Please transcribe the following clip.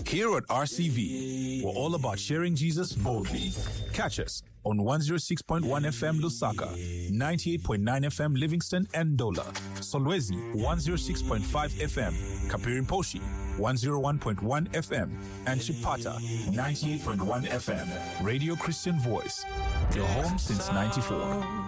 Here at RCV, we're all about sharing Jesus boldly. Catch us on 106.1 FM Lusaka, 98.9 FM Livingston and Dola, Solwezi 106.5 FM, Kapirimposhi 101.1 FM, and Chipata 98.1 FM. Radio Christian Voice, your home since 94.